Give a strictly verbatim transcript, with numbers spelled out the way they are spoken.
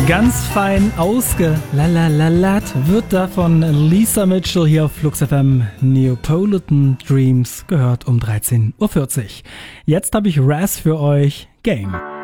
Ganz fein ausgelalalat wird da von Lisa Mitchell hier auf Flux F M. Neapolitan Dreams gehört um dreizehn Uhr vierzig. Jetzt habe ich Raz für euch, Game.